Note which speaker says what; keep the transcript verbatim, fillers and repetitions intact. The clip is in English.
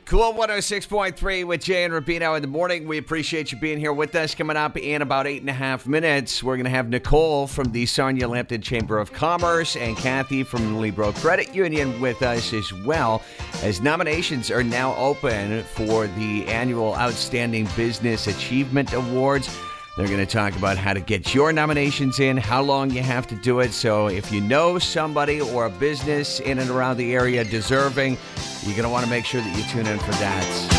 Speaker 1: Cool one oh six point three with Jay and Rubino in the morning. We appreciate you being here with us. Coming up in about eight and a half minutes, we're going to have Nicole from the Sarnia Lambton Chamber of Commerce and Kathy from the Libro Credit Union with us as well, as nominations are now open for the annual Outstanding Business Achievement Awards. They're going to talk about how to get your nominations in, how long you have to do it. So if you know somebody or a business in and around the area deserving, you're going to want to make sure that you tune in for that.